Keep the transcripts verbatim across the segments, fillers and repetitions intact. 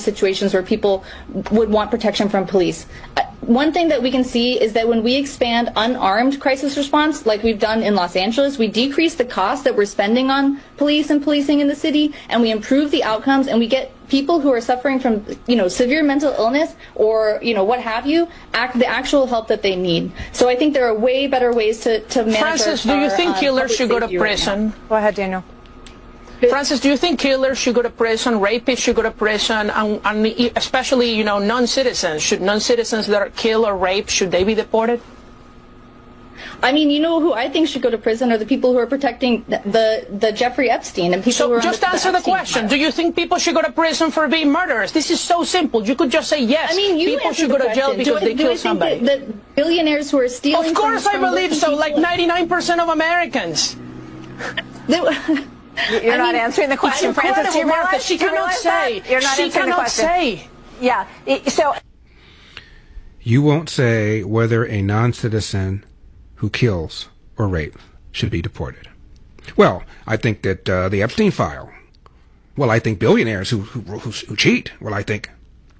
situations where people would want protection from police. Uh, one thing that we can see is that when we expand unarmed crisis response, like we've done in Los Angeles, we decrease the cost that we're spending on police and policing in the city, and we improve the outcomes, and we get people who are suffering from, you know, severe mental illness or, you know, what have you, act, the actual help that they need. So I think there are way better ways to, to manage Francis, our, do you think uh, killers should go to prison? Right, go ahead, Daniel. Francis, do you think killers should go to prison, rapists should go to prison, and, and especially, you know, non-citizens? Should non-citizens that are killed or raped, should they be deported? I mean, you know who I think should go to prison are the people who are protecting the the, the Jeffrey Epstein and people so who are just on the, answer the the question. file. Do you think people should go to prison for being murderers? This is so simple. You could just say yes. I mean, you people should go to jail question. because do they I, do killed I think somebody. That, that billionaires who are stealing. Of course, from, I from believe so. Like ninety-nine percent of Americans. You're I not mean, answering the question, Francis. Do you Martha, realize, she do you cannot realize say. That? You're not she answering cannot the question. say. Yeah. So you won't say whether a non-citizen who kills or rapes should be deported. Well, I think that uh, the Epstein file. Well, I think billionaires who, who who who cheat. Well, I think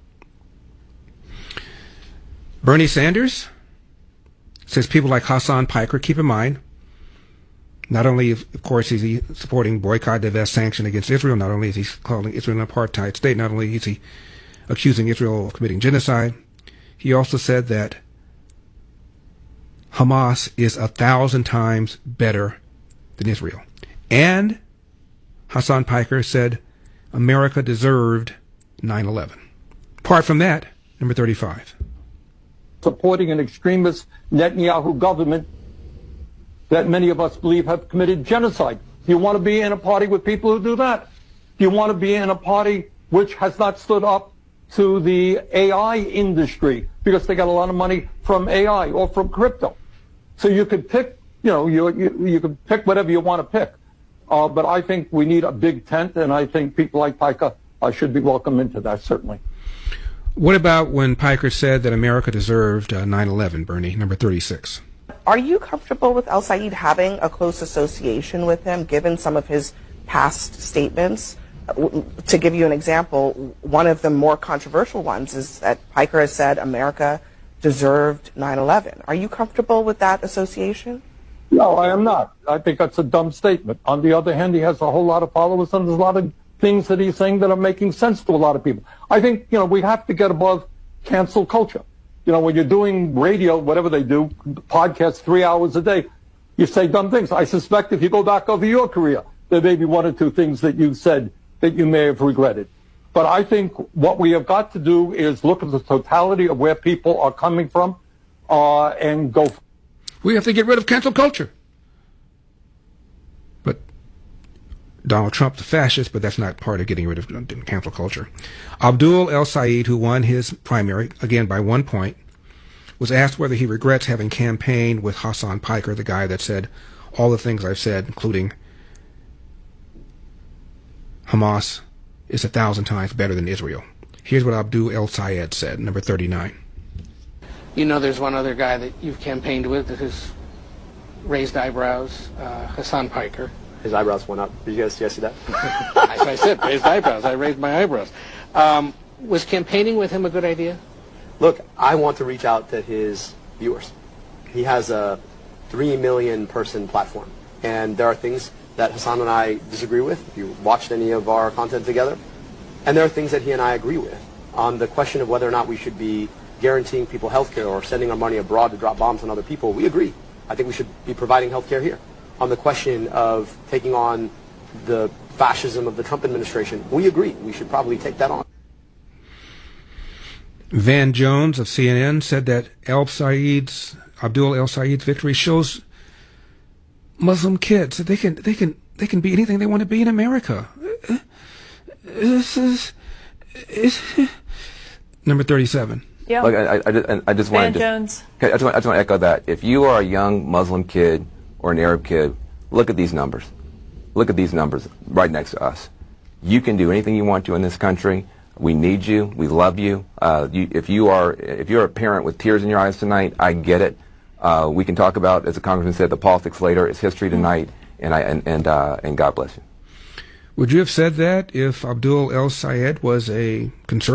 Bernie Sanders says people like Hassan Piker. Keep in mind, not only, of course, is he supporting boycott, divest, sanction against Israel. Not only is he calling Israel an apartheid state. Not only is he accusing Israel of committing genocide. He also said that Hamas is a thousand times better than Israel. And Hassan Piker said America deserved nine eleven. Apart from that, number thirty-five. Supporting an extremist Netanyahu government that many of us believe have committed genocide. Do you want to be in a party with people who do that? Do you want to be in a party which has not stood up to the A I industry because they got a lot of money from A I or from crypto? So you could pick, you know, you you, you could pick whatever you want to pick. Uh, but I think we need a big tent, and I think people like Piker uh, should be welcome into that, certainly. What about when Piker said that America deserved uh, nine eleven, Bernie, number thirty-six? Are you comfortable with El-Sayed having a close association with him, given some of his past statements? To give you an example, one of the more controversial ones is that Piker has said America deserved nine eleven. Are you comfortable with that association? No, I am not. I think that's a dumb statement. On the other hand, he has a whole lot of followers, and there's a lot of things that he's saying that are making sense to a lot of people. I think, you know, we have to get above cancel culture. You know, when you're doing radio, whatever they do, podcasts three hours a day, you say dumb things. I suspect if you go back over your career, there may be one or two things that you said that you may have regretted. But I think what we have got to do is look at the totality of where people are coming from uh, and go. We have to get rid of cancel culture. But Donald Trump's a fascist, but that's not part of getting rid of cancel culture. Abdul El-Sayed, who won his primary, again by one point, was asked whether he regrets having campaigned with Hassan Piker, the guy that said all the things I've said, including Hamas is a thousand times better than Israel. Here's what Abdul El-Sayed said, number thirty-nine. You know there's one other guy that you've campaigned with that has raised eyebrows, uh, Hassan Piker. His eyebrows went up. Did you guys, did you guys see that? As I said, raised eyebrows. I raised my eyebrows. Um, was campaigning with him a good idea? Look, I want to reach out to his viewers. He has a three million person platform, and there are things that Hassan and I disagree with, if you watched any of our content together, and there are things that he and I agree with. On the question of whether or not we should be guaranteeing people health care or sending our money abroad to drop bombs on other people, we agree. I think we should be providing health care here. On the question of taking on the fascism of the Trump administration, we agree. We should probably take that on. Van Jones of C N N said that El-Sayed's, Abdul El-Sayed's victory shows Muslim kids that they can they can they can be anything they want to be in America. This is, is number thirty-seven. Yeah. Look, I, I, just, I just Van wanted to, Jones. I just, want, I just want to echo that. If you are a young Muslim kid or an Arab kid, look at these numbers. Look at these numbers right next to us. You can do anything you want to in this country. We need you. We love you. Uh, you if you are if you're a parent with tears in your eyes tonight, I get it. Uh, we can talk about, as the congressman said, the politics later. It's history tonight, and I and and, uh, and God bless you. Would you have said that if Abdul El-Sayed was a conservative?